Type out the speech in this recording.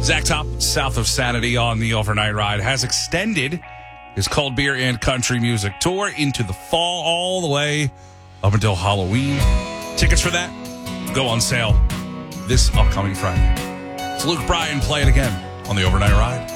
Zach Top, South of Sanity on the Overnight Ride, has extended his cold beer and country music tour into the fall, all the way up until Halloween. Tickets for that go on sale this upcoming Friday. It's Luke Bryan playing again on the Overnight Ride.